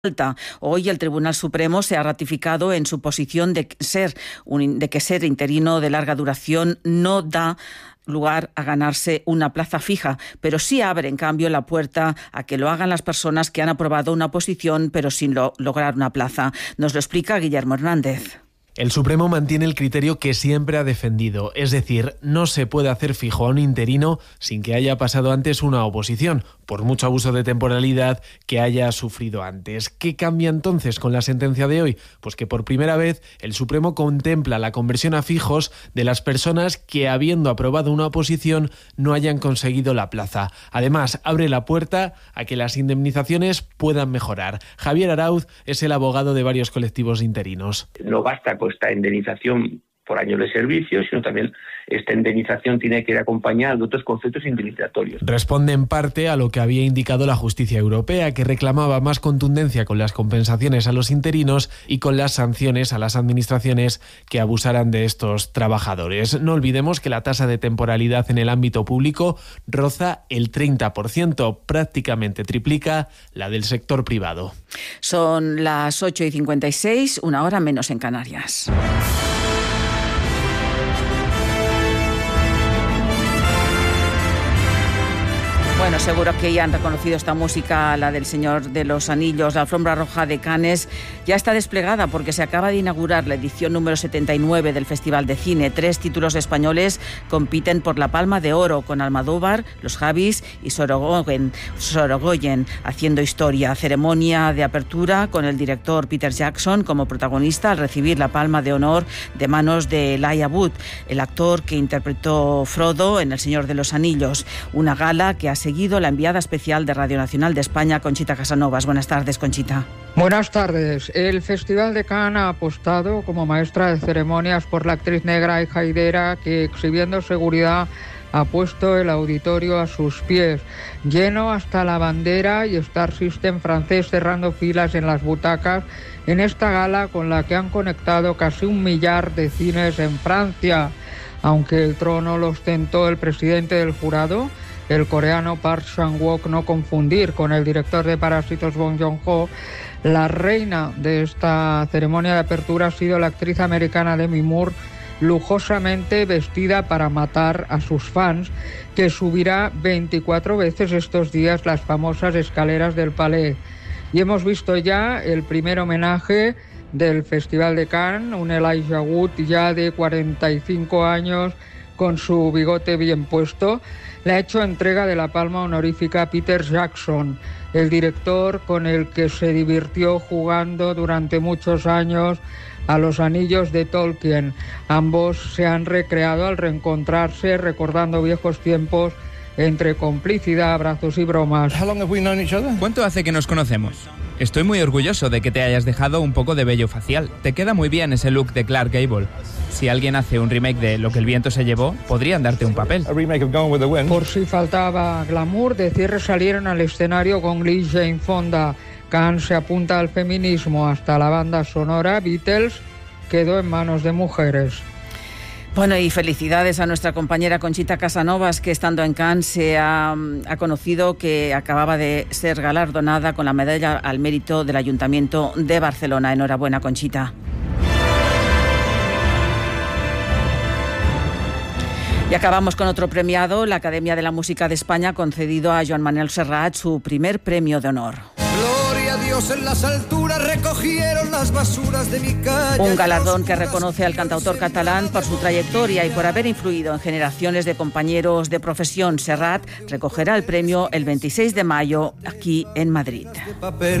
alta. Hoy el Tribunal Supremo se ha ratificado en su posición de que ser interino de larga duración no da lugar a ganarse una plaza fija, pero sí abre, en cambio, la puerta a que lo hagan las personas que han aprobado una oposición pero sin lograr una plaza. Nos lo explica Guillermo Hernández. El Supremo mantiene el criterio que siempre ha defendido, es decir, no se puede hacer fijo a un interino sin que haya pasado antes una oposición, por mucho abuso de temporalidad que haya sufrido antes. ¿Qué cambia entonces con la sentencia de hoy? Pues que por primera vez el Supremo contempla la conversión a fijos de las personas que, habiendo aprobado una oposición, no hayan conseguido la plaza. Además, abre la puerta a que las indemnizaciones puedan mejorar. Javier Arauz es el abogado de varios colectivos interinos. No basta con esta indemnización por años de servicio, sino también esta indemnización tiene que ir acompañada de otros conceptos indemnizatorios. Responde en parte a lo que había indicado la justicia europea, que reclamaba más contundencia con las compensaciones a los interinos y con las sanciones a las administraciones que abusaran de estos trabajadores. No olvidemos que la tasa de temporalidad en el ámbito público roza el 30%, prácticamente triplica la del sector privado. Son las 8:56, una hora menos en Canarias. Bueno, seguro que ya han reconocido esta música, la del Señor de los Anillos. La alfombra roja de Cannes ya está desplegada porque se acaba de inaugurar la edición número 79 del Festival de Cine. 3 títulos españoles compiten por la Palma de Oro, con Almodóvar, Los Javis y Sorogoyen haciendo historia. Ceremonia de apertura con el director Peter Jackson como protagonista al recibir la Palma de Honor de manos de Elijah Wood, el actor que interpretó Frodo en El Señor de los Anillos. Una gala que ha seguido la enviada especial de Radio Nacional de España, Conchita Casanovas. Buenas tardes, Conchita. Buenas tardes. El Festival de Cannes ha apostado como maestra de ceremonias por la actriz negra Hija Hidera, que, exhibiendo seguridad, ha puesto el auditorio a sus pies, lleno hasta la bandera, y Star System francés cerrando filas en las butacas en esta gala con la que han conectado casi 1 millar de cines en Francia. Aunque el trono lo ostentó el presidente del jurado, el coreano Park Chan-wook, no confundir con el director de Parásitos Bong Joon-ho, la reina de esta ceremonia de apertura ha sido la actriz americana Demi Moore, lujosamente vestida para matar a sus fans, que subirá 24 veces estos días las famosas escaleras del Palais. Y hemos visto ya el primer homenaje del Festival de Cannes, un Elijah Wood ya de 45 años con su bigote bien puesto. Le ha hecho entrega de la palma honorífica a Peter Jackson, el director con el que se divirtió jugando durante muchos años a los anillos de Tolkien. Ambos se han recreado al reencontrarse, recordando viejos tiempos entre complicidad, abrazos y bromas. ¿Cuánto hace que nos conocemos? Estoy muy orgulloso de que te hayas dejado un poco de vello facial. Te queda muy bien ese look de Clark Gable. Si alguien hace un remake de Lo que el viento se llevó, podrían darte un papel. Por si faltaba glamour, de cierre salieron al escenario con Glee, Jane Fonda. Cannes se apunta al feminismo. Hasta la banda sonora Beatles quedó en manos de mujeres. Bueno, y felicidades a nuestra compañera Conchita Casanovas, que estando en Cannes se ha conocido que acababa de ser galardonada con la medalla al mérito del Ayuntamiento de Barcelona. Enhorabuena, Conchita. Y acabamos con otro premiado. La Academia de la Música de España ha concedido a Joan Manuel Serrat su primer premio de honor. Gloria a Dios, en las alturas recogieron las basuras de mi calle. Un galardón que reconoce al cantautor catalán por su trayectoria y por haber influido en generaciones de compañeros de profesión. Serrat recogerá el premio el 26 de mayo aquí en Madrid.